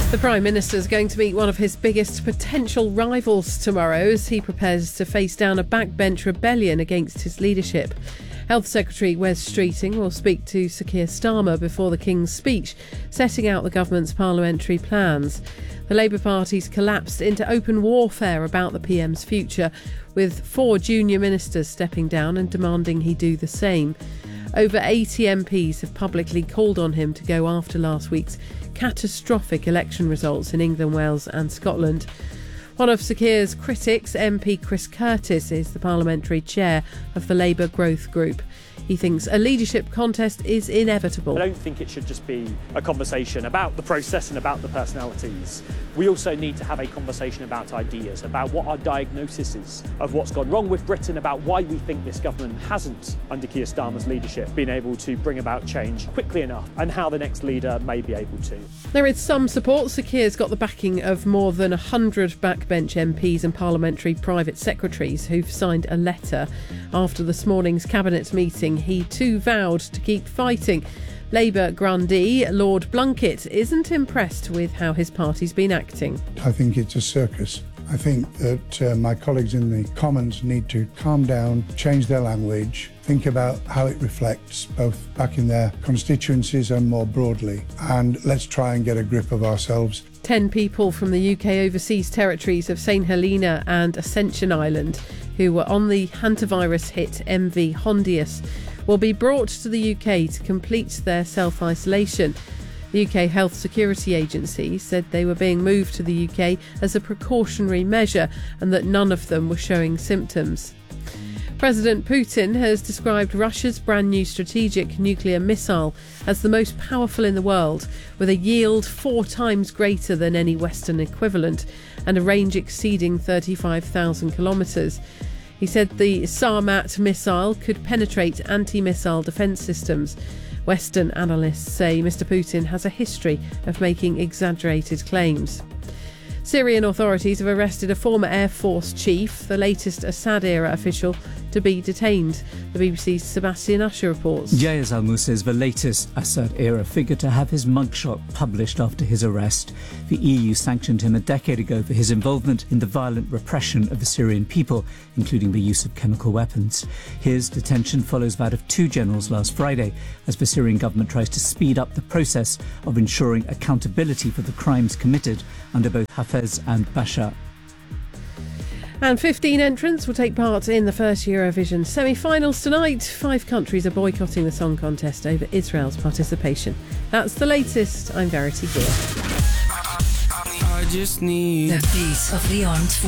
The Prime Minister is going to meet one of his biggest potential rivals tomorrow as he prepares to face down a backbench rebellion against his leadership. Health Secretary Wes Streeting will speak to Sir Keir Starmer before the King's speech, setting out the government's parliamentary plans. The Labour Party's collapsed into open warfare about the PM's future, with 4 junior ministers stepping down and demanding he do the same. Over 80 MPs have publicly called on him to go after last week's catastrophic election results in England, Wales and Scotland. One of Sir Keir's critics, MP Chris Curtis, is the parliamentary chair of the Labour Growth Group. He thinks a leadership contest is inevitable. I don't think it should just be a conversation about the process and about the personalities. We also need to have a conversation about ideas, about what our diagnosis is of what's gone wrong with Britain, about why we think this government hasn't, under Keir Starmer's leadership, been able to bring about change quickly enough, and how the next leader may be able to. There is some support. Sir Keir's got the backing of more than 100 backbench MPs and parliamentary private secretaries who've signed a letter. After this morning's cabinet meeting, he too vowed to keep fighting. Labour grandee Lord Blunkett isn't impressed with how his party's been acting. I think it's a circus. I think that my colleagues in the Commons need to calm down, change their language, think about how it reflects both back in their constituencies and more broadly. And let's try and get a grip of ourselves. 10 people from the UK overseas territories of St Helena and Ascension Island, who were on the hantavirus hit MV Hondius, will be brought to the UK to complete their self-isolation. The UK Health Security Agency said they were being moved to the UK as a precautionary measure and that none of them were showing symptoms. President Putin has described Russia's brand new strategic nuclear missile as the most powerful in the world, with a yield 4 times greater than any Western equivalent and a range exceeding 35,000 kilometres. He said the Sarmat missile could penetrate anti-missile defence systems. Western analysts say Mr. Putin has a history of making exaggerated claims. Syrian authorities have arrested a former Air Force chief, the latest Assad-era official to be detained. The BBC's Sebastian Usher reports. Jayez Al-Musa is the latest Assad-era figure to have his mugshot published after his arrest. The EU sanctioned him a decade ago for his involvement in the violent repression of the Syrian people, including the use of chemical weapons. His detention follows that of 2 generals last Friday, as the Syrian government tries to speed up the process of ensuring accountability for the crimes committed under both Hafez and Bashar. And 15 entrants will take part in the first Eurovision semi-finals tonight. 5 countries are boycotting the song contest over Israel's participation. That's the latest. I'm Verity Gill. I just need the beat of the armed forces.